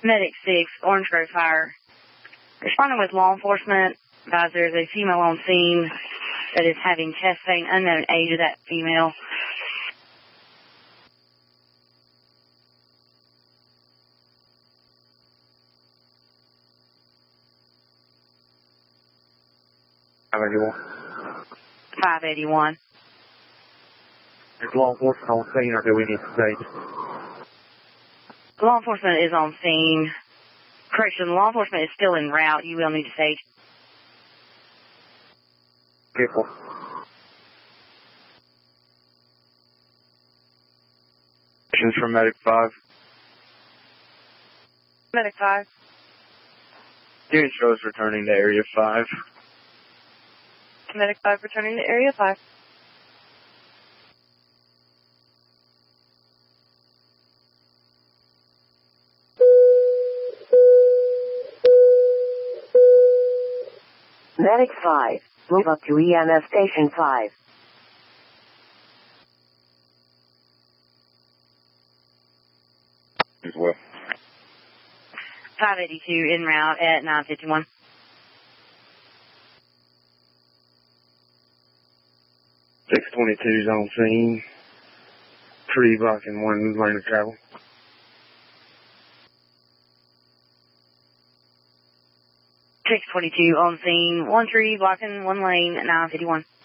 Medic 6, Orange Grove Fire. Responding with law enforcement, advise there's a female on scene that is having chest pain, unknown age of that female. $581. Is law enforcement on scene or do we need to stage? Law enforcement is on scene. Correction, law enforcement is still en route. You will need to stage. Vehicle. Questions from Medic 5. Medic 5. Unit shows returning to Area 5. Medic 5 returning to Area 5. Medic 5, move up to EMS Station 5. As well. 582 en route at 951. $622's on scene. 3 blocking 1 lane of travel. $622 on scene. 1 tree blocking 1 lane at 951.